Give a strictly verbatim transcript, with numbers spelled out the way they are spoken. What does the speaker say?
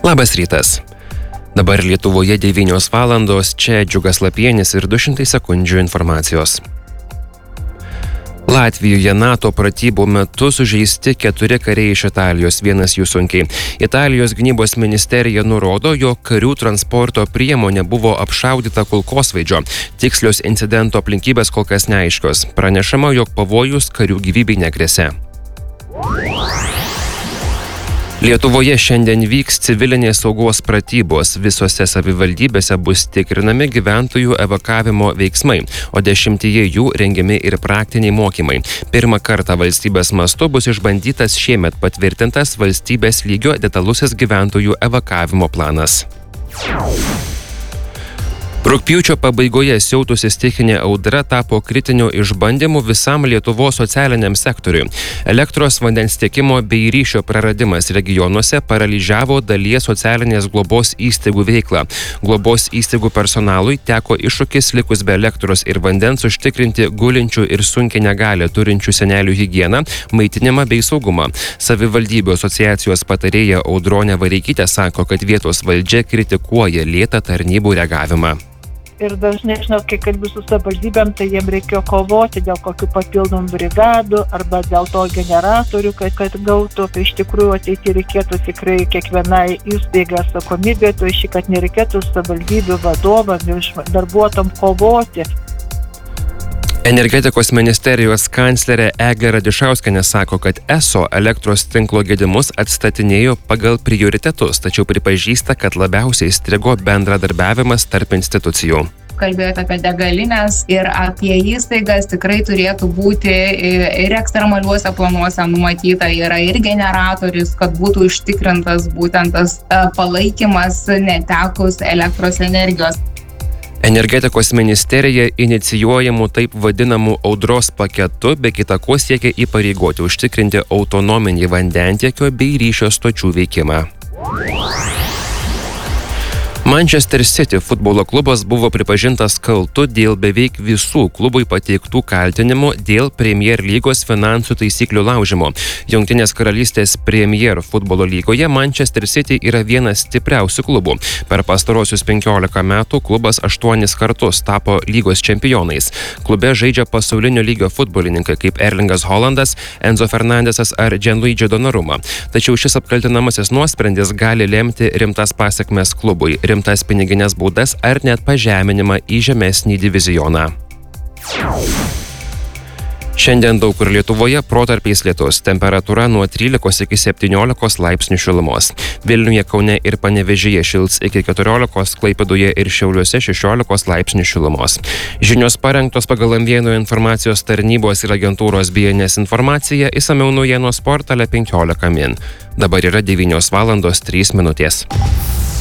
Labas rytas. Dabar Lietuvoje devynios valandos, čia Džiugas Lapienis ir du šimtai sekundžių informacijos. Latvijoje NATO pratybų metu sužeisti keturi kariai iš Italijos, vienas jų sunkiai. Italijos gynybos ministerija nurodo, jog karių transporto priemonė buvo apšaudyta kulkosvaidžio. Tikslios incidento aplinkybės kol kas neaiškios. Pranešama, jog pavojus karių gyvybei negresia. Lietuvoje šiandien vyks civilinės saugos pratybos. Visose savivaldybėse bus tikrinami gyventojų evakavimo veiksmai, o dešimtyje jų rengiami ir praktiniai mokymai. Pirmą kartą valstybės mastu bus išbandytas šiemet patvirtintas valstybės lygio detalusis gyventojų evakavimo planas. Rugpjūčio pabaigoje siautusi stichinė audra tapo kritiniu išbandymu visam Lietuvos socialiniam sektoriui. Elektros, vandens tiekimo bei ryšio praradimas regionuose paralyžiavo dalies socialinės globos įstaigų veiklą. Globos įstaigų personalui teko iššūkis likus be elektros ir vandens užtikrinti gulinčių ir sunkiai negalią turinčių senelių higieną, maitinimą bei saugumą. Savivaldybių asociacijos patarėja Audronė Vareikytė sako, kad vietos valdžia kritikuoja lėtą tarnybų reagavimą. Ir dažnai, žinau, kai kalbu su savivaldybėm, tai jiem reikėjo kovoti dėl kokių papildomų brigadų arba dėl to generatorių, kad, kad gautų. Iš tikrųjų, ateityje reikėtų tikrai kiekvienai įstaigai atsakomybė, tai šį, kad nereikėtų savivaldybių vadovam ir darbuotojam kovoti. Energetikos ministerijos kanclerė Eglė Radišauskienė sako, kad E S O elektros tinklo gedimus atstatinėjo pagal prioritetus, tačiau pripažįsta, kad labiausiai strigo bendradarbiavimas tarp institucijų. Kalbėjote apie degalinės ir apie įstaigas, tikrai turėtų būti ir ekstremaliuose planuose numatyta yra ir generatorius, kad būtų užtikrintas būtent tas palaikymas netekus elektros energijos. Energetikos ministerija inicijuojamų taip vadinamų audros paketu be kita ko siekia įpareigoti užtikrinti autonominį vandentiekio bei ryšio stočių veikimą. Manchester City futbolo klubas buvo pripažintas kaltu dėl beveik visų klubui pateiktų kaltinimų dėl Premier lygos finansų taisyklių laužimo. Jungtinės karalystės Premier futbolo lygoje Manchester City yra vienas stipriausių klubų. Per pastarosius penkiolika metų klubas aštuonis kartus tapo lygos čempionais. Klube žaidžia pasaulinio lygio futbolininkai kaip Erlingas Haalandas, Enzo Fernandesas ar Gianluigi Donnarumma. Tačiau šis apkaltinamasis nuosprendis gali lemti rimtas pasekmes klubui. Rimtas piniginės baudas ar net pažeminimą į žemesnį divizioną. Šiandien daug kur Lietuvoje protarpiais lietus, temperatūra nuo trylikos iki septyniolikos laipsnių šilumos. Vilniuje, Kaune ir Panevėžyje šils iki keturiolikos, Klaipėdoje ir Šiauliuose šešiolikos laipsnių šilumos. Žinios parengtos pagal M vieno informacijos tarnybos ir agentūros B N S informaciją, išsamiau naujienos portale penkiolika min. Dabar yra devynios valandos trys minutės.